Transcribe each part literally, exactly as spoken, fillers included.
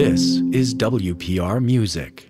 This is W P R Music.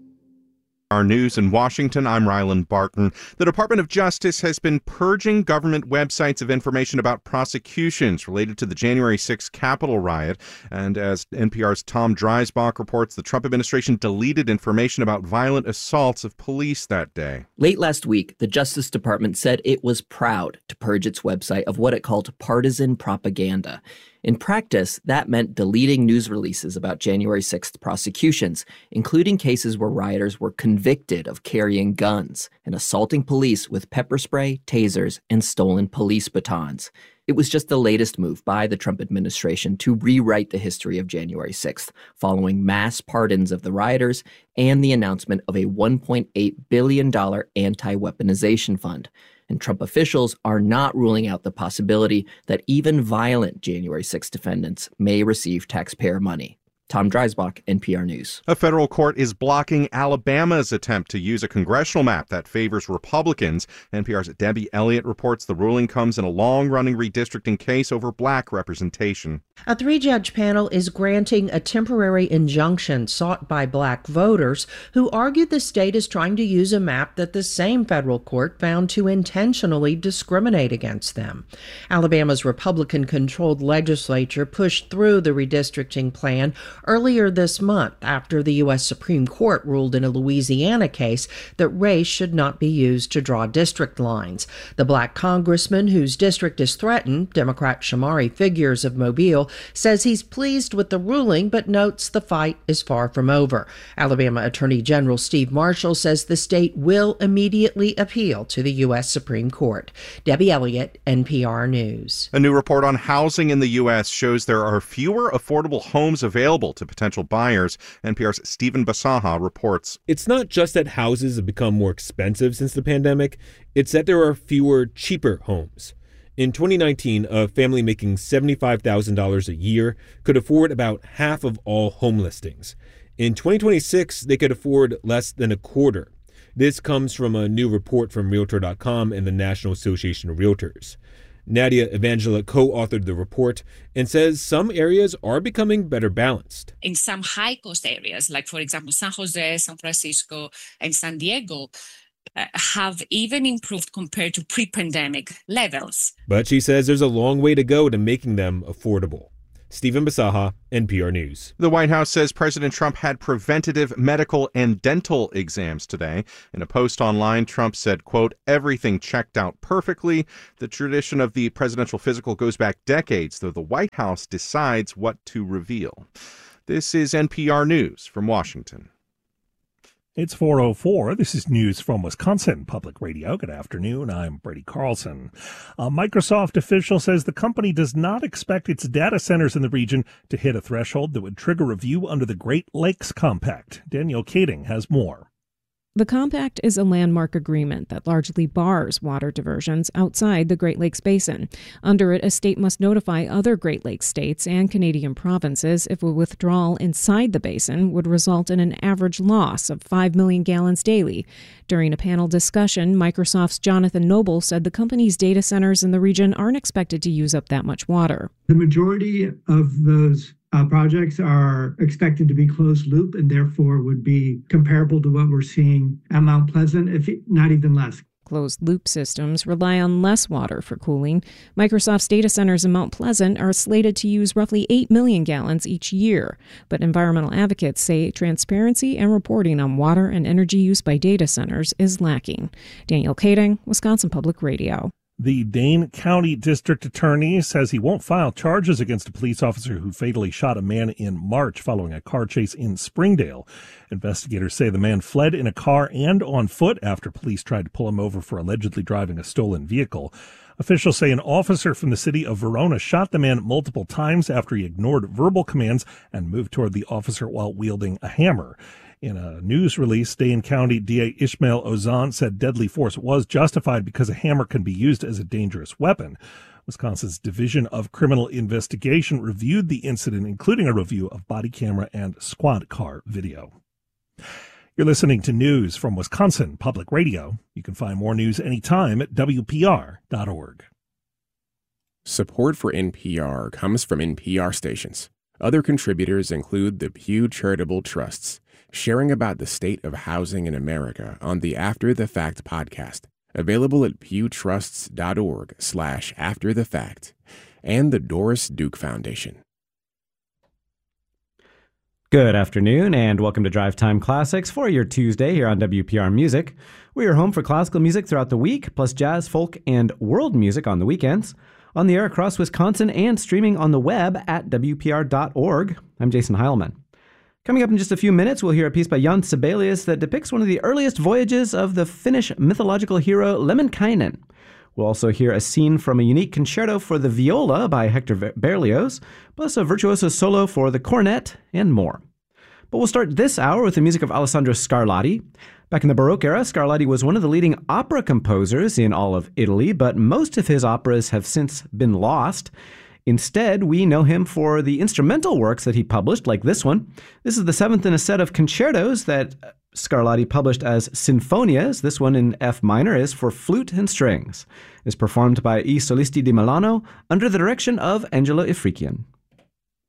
Our news in Washington, I'm Ryland Barton. The Department of Justice has been purging government websites of information about prosecutions related to the January sixth Capitol riot. And as N P R's Tom Dreisbach reports, the Trump administration deleted information about violent assaults of police that day. Late last week, the Justice Department said it was proud to purge its website of what it called partisan propaganda. In practice, that meant deleting news releases about January sixth prosecutions, including cases where rioters were convicted of carrying guns and assaulting police with pepper spray, tasers, and stolen police batons. It was just the latest move by the Trump administration to rewrite the history of January sixth, following mass pardons of the rioters and the announcement of a one point eight billion dollars anti-weaponization fund. And Trump officials are not ruling out the possibility that even violent January sixth defendants may receive taxpayer money. Tom Dreisbach, N P R News. A federal court is blocking Alabama's attempt to use a congressional map that favors Republicans. N P R's Debbie Elliott reports the ruling comes in a long-running redistricting case over black representation. A three-judge panel is granting a temporary injunction sought by black voters who argued the state is trying to use a map that the same federal court found to intentionally discriminate against them. Alabama's Republican-controlled legislature pushed through the redistricting plan earlier this month after the U S Supreme Court ruled in a Louisiana case that race should not be used to draw district lines. The black congressman whose district is threatened, Democrat Shamari Figures of Mobile, says he's pleased with the ruling but notes the fight is far from over. Alabama Attorney General Steve Marshall says the state will immediately appeal to the U S Supreme Court. Debbie Elliott, N P R News. A new report on housing in the U S shows there are fewer affordable homes available to potential buyers. N P R's Stephen Basaha reports. It's not just that houses have become more expensive since the pandemic, it's that there are fewer cheaper homes. In twenty nineteen, a family making seventy-five thousand dollars a year could afford about half of all home listings. In twenty twenty-six, they could afford less than a quarter. This comes from a new report from Realtor dot com and the National Association of Realtors. Nadia Evangela co-authored the report and says some areas are becoming better balanced. In some high-cost areas, like, for example, San Jose, San Francisco, and San Diego, uh, have even improved compared to pre-pandemic levels. But she says there's a long way to go to making them affordable. Stephen Basaha, N P R News. The White House says President Trump had preventative medical and dental exams today. In a post online, Trump said, quote, everything checked out perfectly. The tradition of the presidential physical goes back decades, though the White House decides what to reveal. This is N P R News from Washington. It's four oh four. This is news from Wisconsin Public Radio. Good afternoon. I'm Brady Carlson. A Microsoft official says the company does not expect its data centers in the region to hit a threshold that would trigger review under the Great Lakes Compact. Danielle Kading has more. The compact is a landmark agreement that largely bars water diversions outside the Great Lakes Basin. Under it, a state must notify other Great Lakes states and Canadian provinces if a withdrawal inside the basin would result in an average loss of five million gallons daily. During a panel discussion, Microsoft's Jonathan Noble said the company's data centers in the region aren't expected to use up that much water. The majority of those Uh, projects are expected to be closed loop and therefore would be comparable to what we're seeing at Mount Pleasant, if it, not even less. Closed-loop systems rely on less water for cooling. Microsoft's data centers in Mount Pleasant are slated to use roughly eight million gallons each year, but environmental advocates say transparency and reporting on water and energy use by data centers is lacking. Danielle Kading, Wisconsin Public Radio. The Dane County District Attorney says he won't file charges against a police officer who fatally shot a man in March following a car chase in Springdale. Investigators say the man fled in a car and on foot after police tried to pull him over for allegedly driving a stolen vehicle. Officials say an officer from the city of Verona shot the man multiple times after he ignored verbal commands and moved toward the officer while wielding a hammer. In a news release, Dane County D A Ishmael Ozan said deadly force was justified because a hammer can be used as a dangerous weapon. Wisconsin's Division of Criminal Investigation reviewed the incident, including a review of body camera and squad car video. You're listening to news from Wisconsin Public Radio. You can find more news anytime at W P R dot org. Support for N P R comes from N P R stations. Other contributors include the Pew Charitable Trusts, sharing about the state of housing in America on the After the Fact podcast, available at pewtrusts.org slash after the fact, and the Doris Duke Foundation. Good afternoon, and welcome to Drive Time Classics for your Tuesday here on W P R Music. We are home for classical music throughout the week, plus jazz, folk, and world music on the weekends. On the air across Wisconsin and streaming on the web at W P R dot org. I'm Jason Heilman. Coming up in just a few minutes, we'll hear a piece by Jan Sibelius that depicts one of the earliest voyages of the Finnish mythological hero Lemminkainen. We'll also hear a scene from a unique concerto for the viola by Hector Berlioz, plus a virtuoso solo for the cornet, and more. But we'll start this hour with the music of Alessandro Scarlatti. Back in the Baroque era, Scarlatti was one of the leading opera composers in all of Italy, but most of his operas have since been lost. Instead, we know him for the instrumental works that he published, like this one. This is the seventh in a set of concertos that Scarlatti published as sinfonias. This one in F minor is for flute and strings. It's performed by I Solisti di Milano under the direction of Angelo Ifriqian.